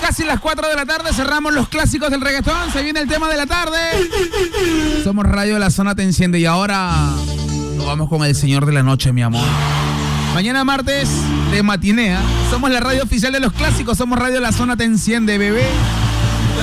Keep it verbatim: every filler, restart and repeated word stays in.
casi las cuatro de la tarde, cerramos los clásicos del reggaetón, se viene el tema de la tarde. Somos Radio La Zona Te Enciende y ahora nos vamos con el señor de la noche, mi amor. Mañana martes de matinea, somos la radio oficial de los clásicos, somos Radio La Zona Te Enciende, bebé.